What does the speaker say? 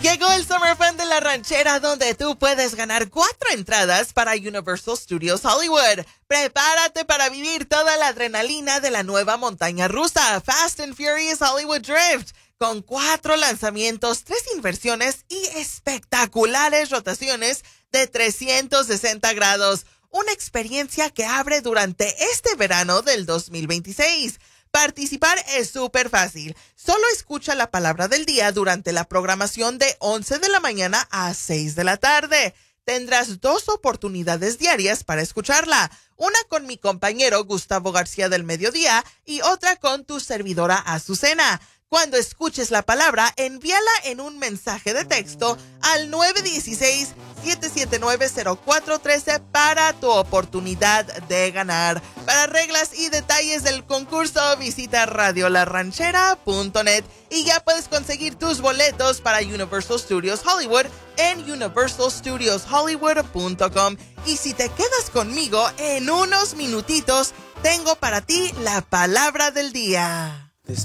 Llegó el Summer Fun de La Ranchera, donde tú puedes ganar 4 entradas para Universal Studios Hollywood. Prepárate para vivir toda la adrenalina de la nueva montaña rusa, Fast and Furious Hollywood Drift, con 4 lanzamientos, 3 inversiones y espectaculares rotaciones de 360 grados. Una experiencia que abre durante este verano del 2026. Participar es súper fácil. Solo escucha la palabra del día durante la programación de 11 de la mañana a 6 de la tarde. Tendrás 2 oportunidades diarias para escucharla. Una con mi compañero Gustavo García del Mediodía y otra con tu servidora Azucena. Cuando escuches la palabra, envíala en un mensaje de texto al 916-779-0413 para tu oportunidad de ganar. Para reglas y detalles del concurso, visita radiolaranchera.net y ya puedes conseguir tus boletos para Universal Studios Hollywood en universalstudioshollywood.com. Y si te quedas conmigo, en unos minutitos tengo para ti la palabra del día.